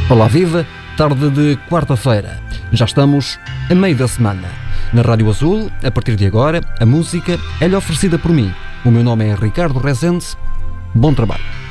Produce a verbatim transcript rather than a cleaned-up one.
Olá viva, tarde de quarta-feira. Já estamos a meio da semana. Na Rádio Azul, a partir de agora, a música é-lhe oferecida por mim. O meu nome é Ricardo Rezende. Bom trabalho.